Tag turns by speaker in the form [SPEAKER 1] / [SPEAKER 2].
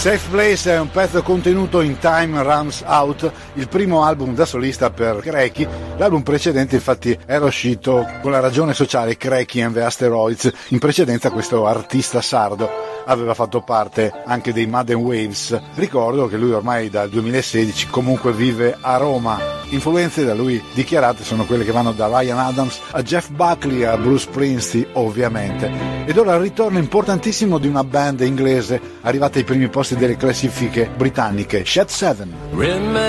[SPEAKER 1] Safe Place è un pezzo contenuto in Time Runs Out, il primo album da solista per Cracky. L'album precedente infatti era uscito con la ragione sociale Cracky and the Asteroids. In precedenza questo artista sardo aveva fatto parte anche dei Mad & Waves. Ricordo che lui ormai dal 2016 comunque vive a Roma. Influenze da lui dichiarate sono quelle che vanno da Ryan Adams a Jeff Buckley a Bruce Springsteen ovviamente. Ed ora il ritorno importantissimo di una band inglese arrivata ai primi posti delle classifiche britanniche, Shed 7.